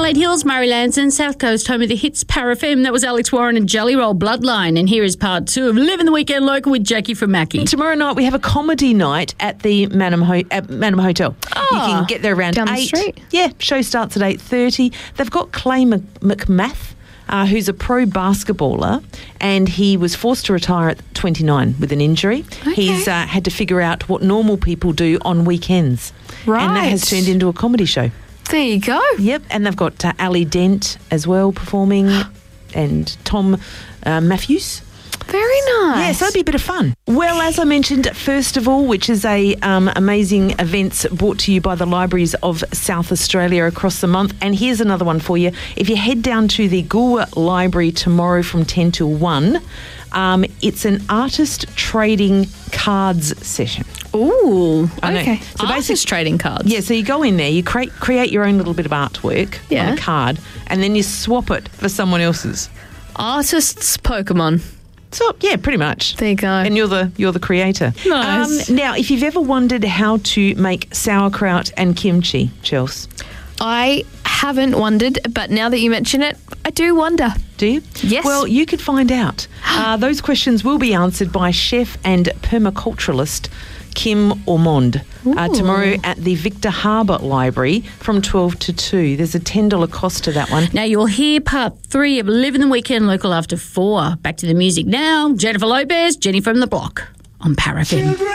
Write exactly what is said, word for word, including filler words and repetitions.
Adelaide Hills, Murray Lansdowne, South Coast, home of the hits, Paraffin. That was Alex Warren and Jelly Roll, Bloodline. And here is part two of Living the Weekend Local with Jackie from Mackie. Tomorrow night we have a comedy night at the Manham, Ho- at Manham Hotel. Oh, you can get there around down the eight. street. Yeah, show starts at eight thirty. They've got Clay Mc- McMath. Uh, who's a pro basketballer, and he was forced to retire at twenty-nine with an injury. Okay. He's uh, had to figure out what normal people do on weekends. Right. And that has turned into a comedy show. There you go. Yep, and they've got uh, Ali Dent as well performing, and Tom uh, Matthews. Very nice. Yeah, so it'd be a bit of fun. Well, as I mentioned, First of All, which is a um, amazing event brought to you by the libraries of South Australia across the month. And here's another one for you. If you head down to the Goolwa Library tomorrow from ten till one, um, it's an artist trading cards session. Ooh, I know. okay. So Artist basic- trading cards. Yeah, so you go in there, you create create your own little bit of artwork Yeah. on a card, and then you swap it for someone else's. Artists Pokemon. So yeah, pretty much. There you go. And you're the you're the creator. Nice. Um, now, if you've ever wondered how to make sauerkraut and kimchi, Chels, I haven't wondered, but now that you mention it, I do wonder. do you? Yes. Well, you could find out. Uh, those questions will be answered by chef and permaculturalist Kim Ormond uh, tomorrow at the Victor Harbour Library from twelve to two. There's a ten dollars cost to that one. Now you'll hear part three of Living the Weekend Local after four. Back to the music now. Jennifer Lopez, Jenny from the Block on Paraffin.